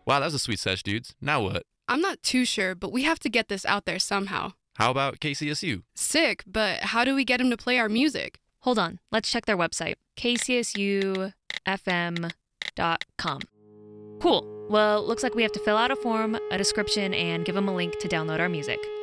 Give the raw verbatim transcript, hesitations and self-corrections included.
Wow, that was a sweet sesh, dudes. Now what? I'm not too sure, but we have to get this out there somehow. How about K C S U? Sick, but how do we get him to play our music? Hold on, let's check their website, k c s u f m dot com. Cool. Well, looks like we have to fill out a form, a description, and give them a link to download our music.